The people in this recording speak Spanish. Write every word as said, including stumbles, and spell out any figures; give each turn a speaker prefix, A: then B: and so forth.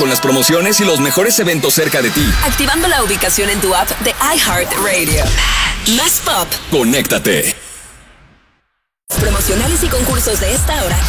A: con las promociones y los mejores eventos cerca de ti.
B: Activando la ubicación en tu app de iHeartRadio. Más pop.
A: Conéctate.
B: Promocionales y concursos de esta hora